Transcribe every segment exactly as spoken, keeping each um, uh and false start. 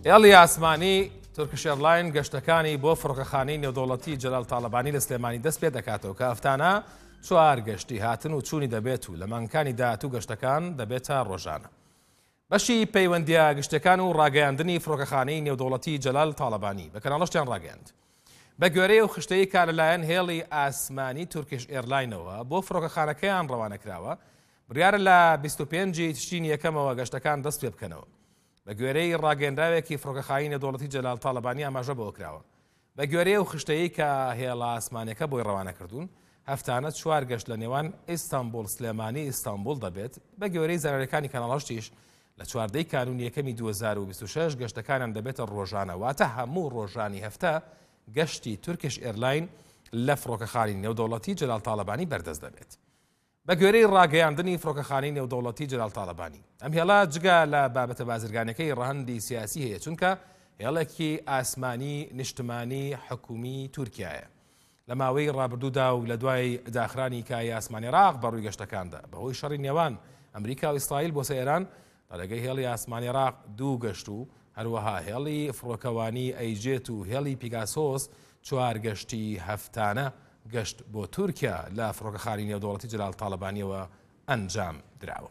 هێڵی ئاسمانی تورکش ئێرلاین گەشتەکانی بۆ فڕۆکەخانەی نێودەوڵەتی جەلال تاالبانی لە سلێمانی دەست پێ دەکاتەوە کە ئەفتانە چوار گەشتی هاتن و چوونی دەبێت و لە مانگەکانی داهاتوو گەشتەکان دەبێتە ڕۆژانە. بەشی پەیوەندیە گشتەکان و ڕاگەیاندنی فڕۆکەخانەی نێودەوڵەتی جەلال تاالبانی بە کەناڵەشتیان ڕاگەیاند. بە گوێرەی و خشتەی کار لەلایەن هێڵی ئاسمانی تورکش ئێرلاینەوە بۆ فڕۆکەخانەکەیان ڕەوانەکراوە، بڕیارە لە بیست و پێنجی تشرین یەکەمەوە گەشتەکان دەست پێ بکەنەوە. بە گوێرەی ڕاگەیەندراوێکی فڕۆکەخانەی نێودەوڵەتی جەلال تاالبانی ئاماژە بۆ کراوە. بە گوێرەی و خشتەیە کە هێڵە ئاسمانەکە بۆی ڕەوانەکردوون، هەفتانە چوار گەشت لە نێوان ئیستانبول سلێمانی ئیستانبول دەبێت. بە گوێرەی زەرەرەکانی کەناڵەشتیش لە چواردەی کانون یەکەمی دوو هەزار و بیست و شەش گەشتەکانیان دەبێتە ڕۆژانە، واتە هەموو ڕۆژانی هەفتە گەشتی تورکش ئێرلاین لە فڕۆکەخانەی نێودەوڵەتی جەلال تاالبانی بەردەست دەبێت. بە گوێرەی ڕاگەیاندنی فڕۆکەخانەی نێودەوڵەتی جەلال تاالبانی، ئەم هێڵە جگە لە بابەتە بازرگانەکەی ڕەهەندی سیاسی هەیە، چونکە هێڵێکی ئاسمانی نیشتمانی حکومی تورکیایە. لە ماوەی ڕابردوودا و لە دوای داخرانی کای ئاسمانی عێراق بەڕووی گەشتەکاندا بەهۆی شەڕی نێوان ئەمریکا و ئیسرائیل بۆ سەیران لەگەی هێڵی ئاسمانی عێراق دوو گەشت و هەروەها هێڵی فڕۆکەوانی ئەیجێت و هێڵی پیگاسۆس چوار گەشتی هەفتانە گەشت بۆ تورکیا لە فڕۆکەخانەی نێودەوڵەتی جەلال تاالبانیەوە ئەنجام دراوە.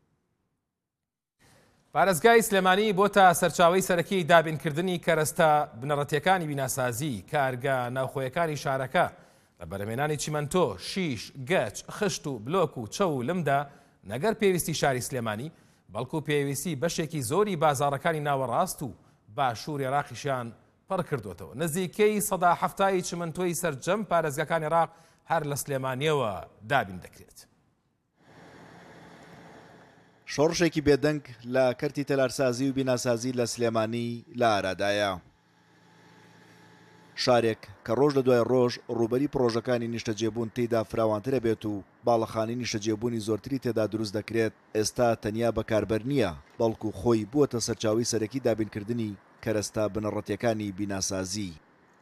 پارێزگای سلێمانی بۆتە سەرچاوەی سەرەکی دابینکردنی کەرەستە بنەڕەتیەکانی بیناسازی کارگا ناوخۆیەکانی شارەکە لە بەرهەمێنانی چیمەنتۆ، شیش، گەچ، خشت و بلۆک و چە و لمدا نەگەر پێویستی شاری سلێمانی بەڵکو پێویستی بەشێکی زۆری بازاڕەکانی ناوەڕاست و باشووری عێراقیشیان پڕ کردوێتەوە. نزیکەی سەدا هەفتایی چمەنتۆی سەرجەم پارێزگاکانی عێراق هەر لە سلێمانیەوە دابین دەکرێت. شۆڕشێکی بێدەنگ لە کەرتی تەلارسازی و بیناسازی لە سلێمانی لە ئارادایە. شارێک کە ڕۆژ لە دوای ڕۆژ ڕوبەری پرۆژەکانی نیشتەجێبوون تێدا فراوانترە بێت و باڵەخانی نیشتەجێبوونی زۆرتری تێدا دروست دەکرێت، ئێستا تەنیا بەکاربەر نییە، بەڵکو خۆی بووەتە سەرچاوی سەرەکی دابینکردنی کەرەستە بنەڕەتیەکانی بیناسازی.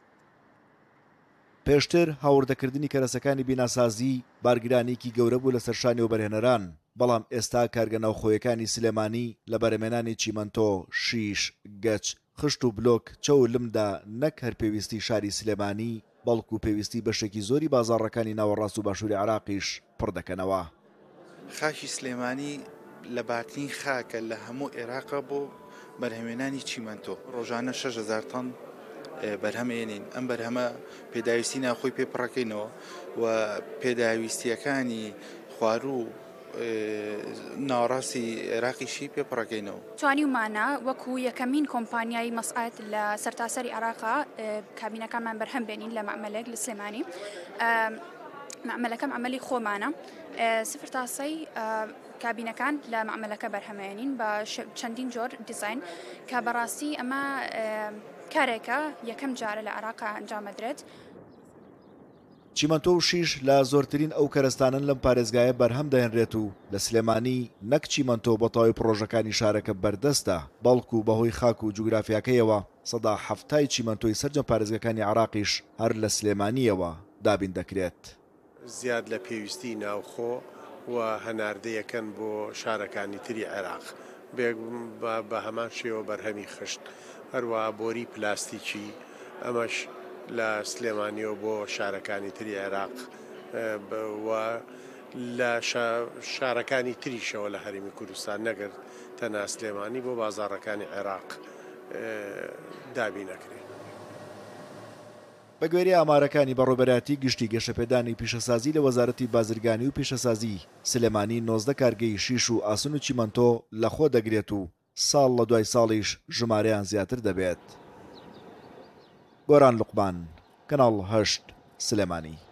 پێشتر هاوردەکردنی کەرەسەکانی بیناسازی بارگرانێکی گەورە بوو لە سەرشانی و بەرهێنەران، بەڵام ئێستا کارگە ناوخۆیەکانی سلێمانی لە بەرهەمێنانی چیمەنتۆ، شیش، گەچ، خشت و بلۆک، چە و لمدا نەک هەر پێویستی شاری سلێمانی بەڵکو پێویستی بەشێکی زۆری بازاڕەکانی ناوەڕاست و باشووری عێراقیش پڕ دەکەنەوە. خاکی سلێمانی لە باتنی خاکە لە هەموو عێراقە بۆ بەرهەمێنانی چیمەنتۆ. ڕۆژانە شەش هەزار تەن بەرهەمێنین. ئەم بەرهەمە پێداویستی ناوخۆی پێپڕەکەینەوە و پێداویستیەکانی خواروو ناوەڕاستی عێراقیشی پێپڕەکەینەوە. توانیومانە وەکو یەکەمین کۆمپانیای مەسعەد لە سەرتاسەری عێراقا کابینەکانمان بەرهەم بێنین لە مەعمەلێک لە سلێمانی. مەعمەلەکە مەعمەلی خۆمانە، سفر تاسەی کابینەکان لە مەعمەلەکە بەرهەمێنین بە چەندین جۆر دیزاین کە بەڕاستی ئەمە کارێکە یەکەم جارە لە عێراقا ئەنجامەدرێت. چیمەنتۆ و شیش لە زۆرترین ئەو کەرەستانن لەم پارێزگایە بەرهەم دەهێنرێت و لە سلێمانی نەک چیمەنتۆ بە تەواوی پرۆژەکانی شارەکە بەردەستە، بەڵکو بەهۆی خاک و جوگرافیاکەیەوە سەدا هەفتای چیمەنتۆی سەرجەم پارێزگەکانی عێراقیش هەر لە سلێمانیەوە دابین دەکرێت. زیاد لە پێویستی ناوخۆ و هەناردەیەکەن بۆ شارەکانی تری عێراق، بە هەمان شێوە بەرهەمی خشت، هەروە بۆری پلاستیکی، ئەمەش لە سلێمانیەوە بۆ شارەکانی تری عێراق و لە شارەکانی تریشەوە لە هەرێمی کوردستان نەگەر تەنها سلێمانی بۆ بازاڕەکانی عێراق دابینەکرێت. بە گوێرەی ئامارەکانی بەڕێوەبەراتی گشتی گەشەپێدانی پیشەسازی لە وەزارەتی بازرگانی و پیشەسازی سلێمانی نۆزدە کارگەی شیش و ئاسن و چیمەنتۆ لەخۆ دەگرێت و ساڵ لە دوای ساڵیش ژمارەیان زیاتر دەبێت. گۆران لوقمان، کەناڵ هەشت، سلێمانی.